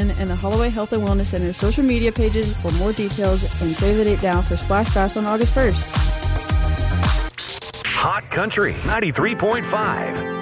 Inn and the Holloway Health and Wellness Center social media pages for more details, and save the date down for Splash Pass on August 1st. Hot Country 93.5.